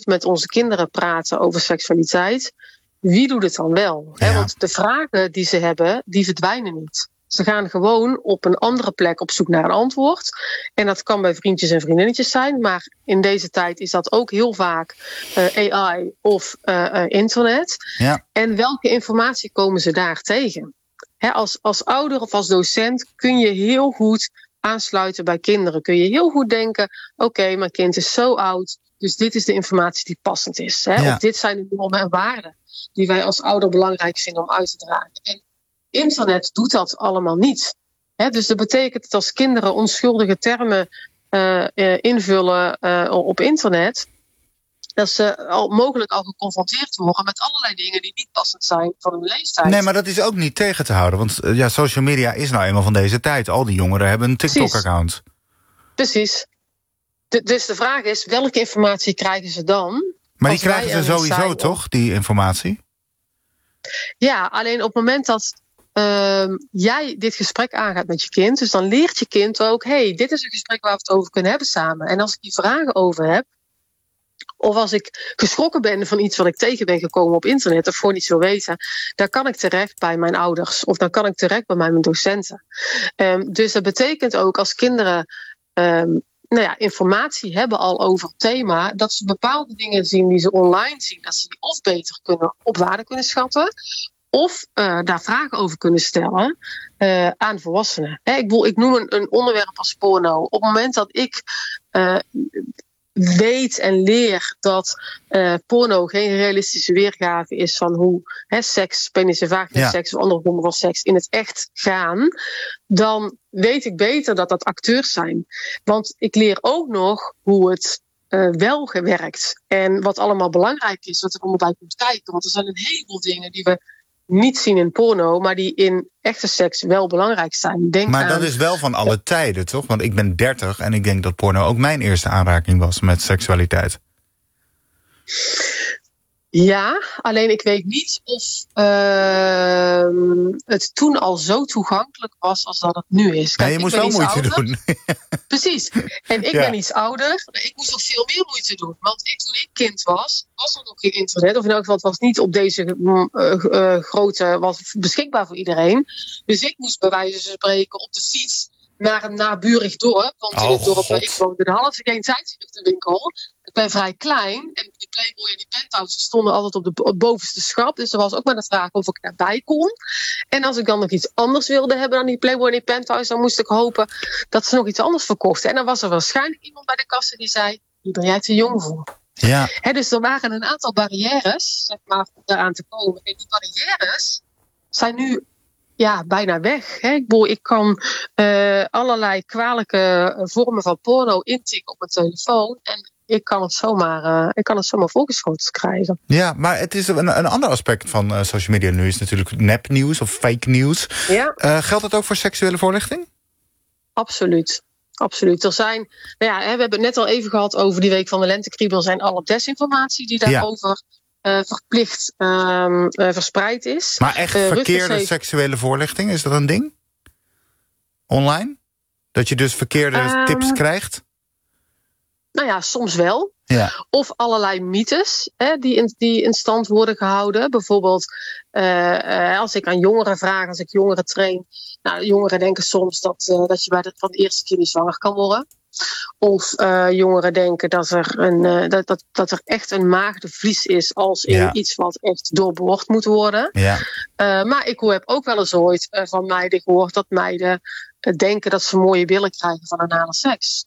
met onze kinderen praten over seksualiteit, wie doet het dan wel? Ja. Want de vragen die ze hebben, die verdwijnen niet. Ze gaan gewoon op een andere plek op zoek naar een antwoord. En dat kan bij vriendjes en vriendinnetjes zijn. Maar in deze tijd is dat ook heel vaak AI of internet. Ja. En welke informatie komen ze daar tegen? Als ouder of als docent kun je heel goed aansluiten bij kinderen. Kun je heel goed denken, oké, mijn kind is zo oud, dus dit is de informatie die passend is. Ja. Of dit zijn de normen en waarden die wij als ouder belangrijk vinden om uit te dragen. En internet doet dat allemaal niet. Dus dat betekent dat als kinderen onschuldige termen invullen op internet, dat ze mogelijk al geconfronteerd worden met allerlei dingen die niet passend zijn voor hun leeftijd. Nee, maar dat is ook niet tegen te houden. Want social media is nou eenmaal van deze tijd. Al die jongeren hebben een TikTok-account. Precies. Dus de vraag is, welke informatie krijgen ze dan? Maar die krijgen ze sowieso, toch, die informatie? Ja, alleen op het moment dat jij dit gesprek aangaat met je kind, dus dan leert je kind ook, dit is een gesprek waar we het over kunnen hebben samen. En als ik die vragen over heb, of als ik geschrokken ben van iets wat ik tegen ben gekomen op internet of gewoon iets wil weten, dan kan ik terecht bij mijn ouders of dan kan ik terecht bij mijn docenten. Dus dat betekent ook als kinderen informatie hebben al over het thema, dat ze bepaalde dingen zien die ze online zien, dat ze die of beter op waarde kunnen schatten, of daar vragen over kunnen stellen aan volwassenen. Ik noem een onderwerp als porno. Op het moment dat ik weet en leer dat porno geen realistische weergave is van hoe seks, penis en vagina seks of andere vormen van seks in het echt gaan, dan weet ik beter dat dat acteurs zijn. Want ik leer ook nog hoe het wel gewerkt en wat allemaal belangrijk is, wat er allemaal bij komt kijken. Want er zijn een heleboel dingen die we niet zien in porno, maar die in echte seks wel belangrijk zijn. Maar dat is wel van alle tijden, toch? Want ik ben 30 en ik denk dat porno ook mijn eerste aanraking was met seksualiteit. Ja, alleen ik weet niet of het toen al zo toegankelijk was als dat het nu is. Kijk, je moest wel moeite doen. Precies. En ik ben iets ouder. Ik moest nog veel meer moeite doen. Want toen ik kind was er nog geen internet. Of in elk geval, het was niet op deze grootte, was beschikbaar voor iedereen. Dus ik moest bij wijze van spreken op de fiets naar een naburig dorp. Want in het dorp waar ik woonde, daar hadden ze geen tijdschriftenwinkel. Ik ben vrij klein en die Playboy en die Penthouse stonden altijd op het bovenste schap. Dus er was ook maar de vraag of ik daarbij kon. En als ik dan nog iets anders wilde hebben dan die Playboy en die Penthouse, dan moest ik hopen dat ze nog iets anders verkochten. En dan was er waarschijnlijk iemand bij de kassa die zei, hier ben jij te jong voor. Ja. Dus er waren een aantal barrières, zeg maar, om daaraan te komen. En die barrières zijn nu bijna weg. Ik kan allerlei kwalijke vormen van porno intikken op mijn telefoon en ik kan het zomaar voorgeschoteld krijgen. Ja, maar het is een ander aspect van social media nu is natuurlijk nepnieuws of fake nieuws. Ja. Geldt dat ook voor seksuele voorlichting? Absoluut. Absoluut. Er zijn, we hebben het net al even gehad over die week van de lentekriebel, zijn alle desinformatie die daarover verplicht verspreid is. Maar echt verkeerde seksuele voorlichting, is dat een ding? Online? Dat je dus verkeerde tips krijgt? Nou ja, soms wel. Ja. Of allerlei mythes die in stand worden gehouden. Bijvoorbeeld als ik aan jongeren vraag, als ik jongeren train. Nou, jongeren denken soms dat je van de eerste keer niet zwanger kan worden. Of jongeren denken dat er echt een maagdenvlies is als in iets wat echt doorboord moet worden. Ja. Maar ik heb ook wel eens ooit van meiden gehoord dat meiden denken dat ze mooie billen krijgen van anale seks.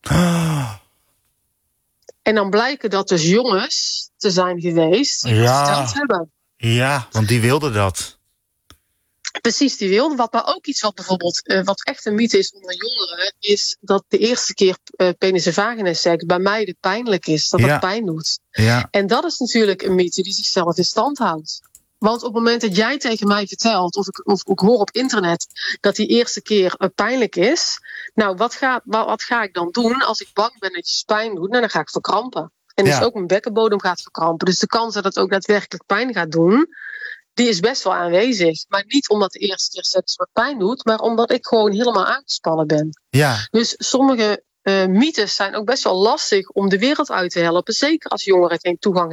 En dan blijken dat dus jongens te zijn geweest die dat verteld hebben. Ja, want die wilden dat. Precies, die wilden wat. Maar ook iets wat bijvoorbeeld, wat echt een mythe is onder jongeren, is dat de eerste keer penis en vagina seks bij meiden pijnlijk is. Dat dat pijn doet. Ja. En dat is natuurlijk een mythe die zichzelf in stand houdt. Want op het moment dat jij tegen mij vertelt, of ik hoor op internet dat die eerste keer pijnlijk is. Nou, wat ga ik dan doen als ik bang ben dat je pijn doet? Nou, dan ga ik verkrampen. En dus ook mijn bekkenbodem gaat verkrampen. Dus de kans dat het ook daadwerkelijk pijn gaat doen, die is best wel aanwezig. Maar niet omdat de eerste keer seks wat pijn doet, maar omdat ik gewoon helemaal aangespannen ben. Ja. Dus sommige mythes zijn ook best wel lastig om de wereld uit te helpen. Zeker als jongeren geen toegang